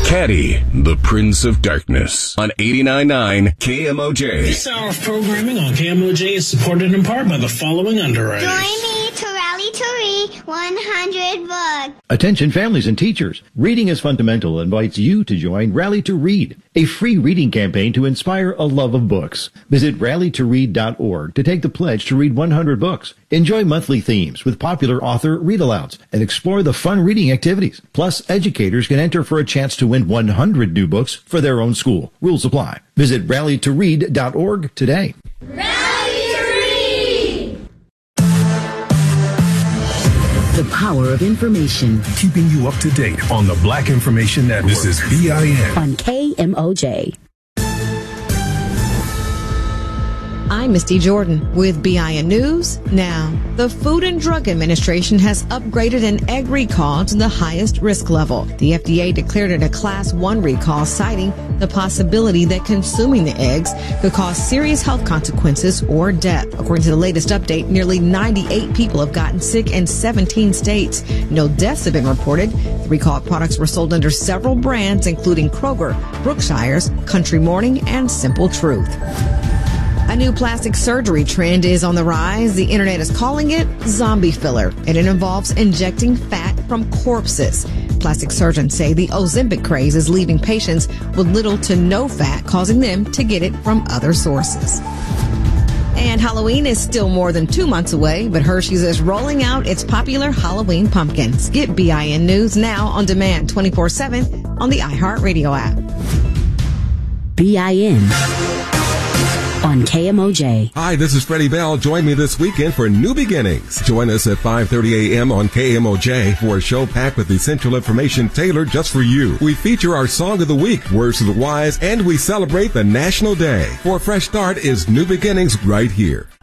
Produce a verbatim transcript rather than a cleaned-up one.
Caddy, the Prince of Darkness, on eighty-nine point nine K M O J. This hour of programming on K M O J is supported in part by the following underwriters. Join me to rally to read one hundred books. Attention families and teachers. Reading is Fundamental invites you to join Rally to Read, a free reading campaign to inspire a love of books. Visit rally to read dot org to take the pledge to read one hundred books. Enjoy monthly themes with popular author read-alouds and explore the fun reading activities. Plus, educators can enter for a chance to win one hundred new books for their own school. Rules apply. Visit rally to read dot org today. Rally to Read! The power of information. Keeping you up to date on the Black Information Network. This is B I N. On K M O J. I'm Misty Jordan with B I N News. Now, the Food and Drug Administration has upgraded an egg recall to the highest risk level. The F D A declared it a Class one recall, citing the possibility that consuming the eggs could cause serious health consequences or death. According to the latest update, nearly ninety-eight people have gotten sick in seventeen states. No deaths have been reported. The recalled products were sold under several brands, including Kroger, Brookshire's, Country Morning, and Simple Truth. A new plastic surgery trend is on the rise. The internet is calling it zombie filler, and it involves injecting fat from corpses. Plastic surgeons say the Ozempic craze is leaving patients with little to no fat, causing them to get it from other sources. And Halloween is still more than two months away, but Hershey's is rolling out its popular Halloween pumpkins. Get B I N News now on demand twenty-four seven on the iHeartRadio app. B I N. On K M O J. Hi, this is Freddie Bell. Join me this weekend for New Beginnings. Join us at five thirty a.m. on K M O J for a show packed with essential information tailored just for you. We feature our Song of the Week, Words of the Wise, and we celebrate the National Day. For a fresh start is New Beginnings right here.